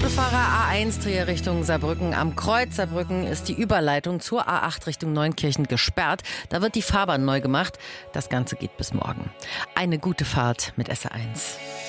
Autofahrer A1 Trier Richtung Saarbrücken. Am Kreuz Saarbrücken ist die Überleitung zur A8 Richtung Neunkirchen gesperrt. Da wird die Fahrbahn neu gemacht. Das Ganze geht bis morgen. Eine gute Fahrt mit SR1.